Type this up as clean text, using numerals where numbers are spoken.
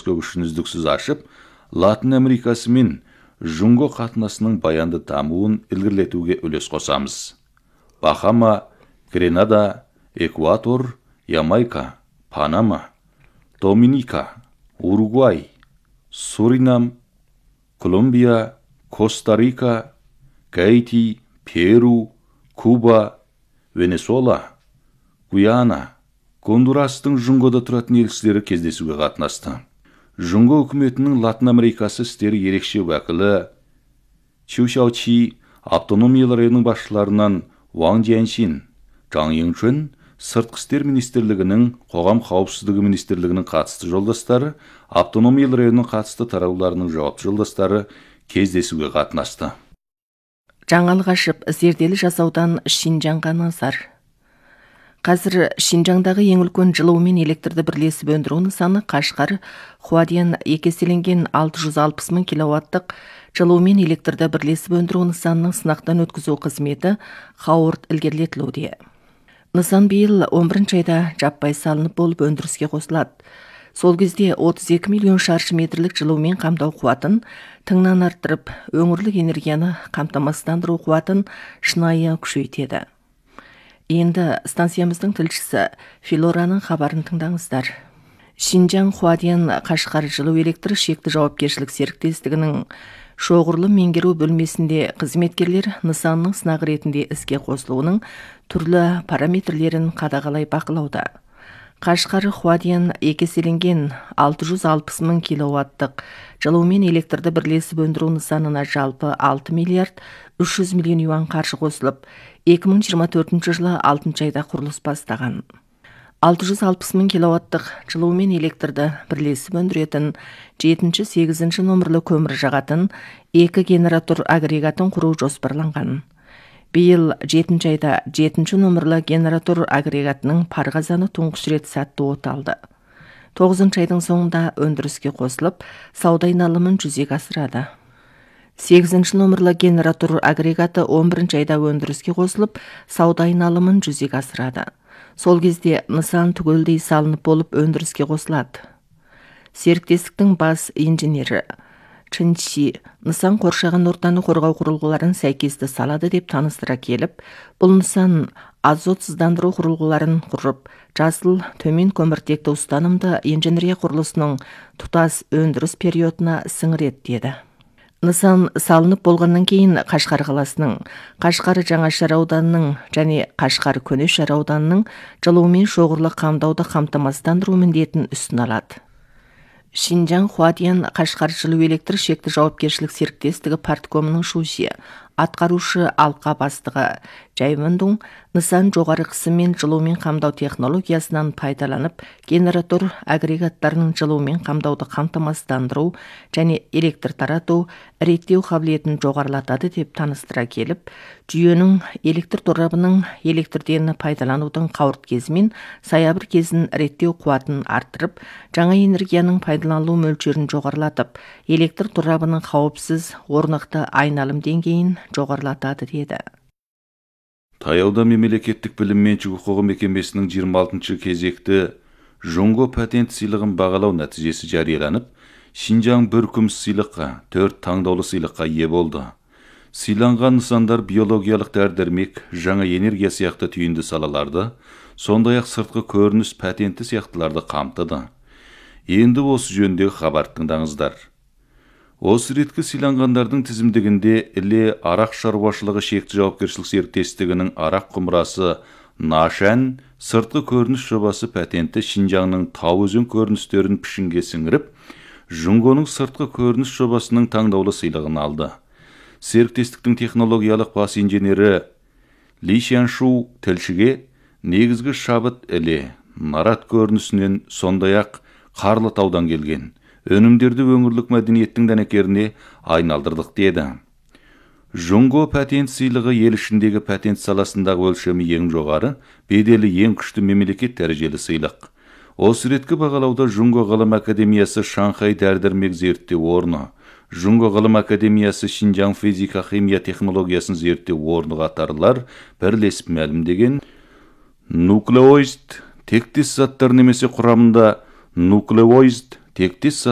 көгішін үздіксіз ашып, Латын Америкасы мен Жунго қатынасының баянды дамуын ілгерілетуге үлес қосамыз. Бахама, Гренада, Эквадор, Ямайка, Панама, Доминика, Уругвай, Суринам, Колумбия, Коста-Рика, Гаити, Перу, Куба, Венесуэла, Гuyana, Гондурастың Жунгода тұратын елшілері кездесуге қатынасты. Жунго үкіметінің Латын Америкасы істері ерекше уәкілі Чу Шаочи автономиялы районының басшыларынан Ваң Jianxin, Жаң Еңчөн, Сыртқы істер министрлігінің, Қоғам қауіпсіздігі министрлігінің қатысты жолдастары, автономиялы районның қатысты тарауларының жауапты жолдастары кездесуге қатынасты. Жаңалық ашып, зерделі жасаудан Шинжаңға назар. Қазір Шинжаңдағы ең үлкен жылу мен электрді бірлесіп өндіру нысаны Қашқар Хуадиян екеселенген 660 мың киловаттық жылу мен электрді бірлесіп өндіру нысанының сынақтан өткізу қызметі қауырт ілгерілетілуде. Нысан биыл 11 айда жаппай салынып болып өндіріске қосылады. Сол кезде 32 миллион шаршы метрлік жылумен қамтау қуатын тыңнан арттырып, өңірлік энергияны қамтамасыздандыру қуатын шынайы күшейтеді. Енді станциямыздың тілшісі Филораның хабарын тыңдаңыздар. Шинжаң Хуадиян Қашқар жылу электр шекті жауапкершілік серіктестігінің шоғырлы меңгеру бөлмесінде қызметкерлер нысанның сынағы ретінде іске қосылуының түрлі параметрлерін қадағалай бақылауда. Қашқар Хуадиян екеселенген 660 мың киловаттық жылу мен электрді бірлесіп өндіру нысанына жалпы 6 миллиард 300 миллион юан қаржы қосылып, 2024 жылы 6 айда құрылыс бастаған. 660 мың киловаттық жылу мен электрді бірлесіп өндіретін 7-8 номерлі көмір жағатын 2 генератор агрегатын құру жоспарланған. Биыл 7 айда 7 номерлі генератор агрегатының парғазаны тұңғыш рет сәтті от алды. 9 айдың соңында өндіріске қосылып, сауда айналымын жүзеге асырады. 8 номерлі генератор агрегаты 11 айда өндіріске қосылып, сауда айналымын жүзеге асырады. Сол кезде нысан түгелдей салынып болып өндіріске қосылады. Серіктестіктің бас инженері Чынчи нысан қоршаған ортаны қорғау құрылғыларын сәйкесті салады деп таныстыра келіп, бұл нысан азотсыздандыру құрылғыларын құрып, жасыл төмен көміртекті ұстанымды инженерия құрылысының тұтас өндіріс периодына сіңіреді деді. Нысан салынып болғаннан кейін Қашқар қаласының, Қашқар Жаңашар ауданының және Қашқар Көнешар ауданының жылумен шоғырлы қамдауды қамтамасыздандыру міндетін үстіне алады. Шинжаң Хуадиян Қашқар жылу электр шекті жауапкершілік серіктестігі парткомының шуши, атқарушы алқа бастығы Жайвандың нысан жоғары қысыммен жылумен қамдау технологиясынан пайдаланып, генератор агрегаттарының жылумен қамдауды қамтамасыздандыру және электр тарату, реттеу қабілетін жоғарылатады деп таныстыра келіп, жүйенің электр торабының электрден пайдаланудың қауырт кезімен саябыр кезін реттеу қуатын арттырып, жаңа энергияның пайдаланылу мөлшерін жоғарылатып, электр торабының қауіпсіз орнықты айналым деңгейін жоғарылатады деді. Таяуда мемлекеттік білім меншік құқығы мекемесінің 26 кезекті Жунго патент сыйлығын бағалау нәтижесі жарияланып, Шинжаң бір күміс сыйлыққа, 4 таңдаулы сыйлыққа ие болды. Сыйланған нысандар биологиялық дәрі-дәрмек, жаңа энергия сияқты түйінді салаларды, сондай-ақ сыртқы көрініс патенті сияқтыларды қамтыды. Енді осы жөніндегі хабар тыңдаңыздар. Осы реткі сыйланғандардың тізімдігінде Іле арақ шаруашылығы шекті жауапкершілік серіктестігінің арақ құмырасы Нашан сыртқы көрініс жобасы патенті Шинжаңның тау өзен көріністерін пішінге сіңіріп, Жунгоның сыртқы көрініс жобасының таңдаулы сыйлығын алды. Серіктестіктің технологиялық бас инженері Ли Шаншу тілшіге негізгі шабыт Іле, нарат көрінісінен сондай-ақ Қарлы таудан келген өнімдерді өңірлік мәдениеттің дәнекеріне айналдырдық деді. Жунго патент сыйлығы ел ішіндегі патент саласындағы өлшемі ең жоғары, беделі ең күшті мемлекет дәрежелі сыйлық. Осы реткі бағалауда Жунго ғылым академиясы Шанхай дәрі-дәрмек зерттеу орны, Жунго ғылым академиясы Шинжаң физика химия технологиясын зерттеу орны қатарлар бірлесіп мәлімдеген нуклеоид тектес заттар немесе құрамында нуклеоид тектес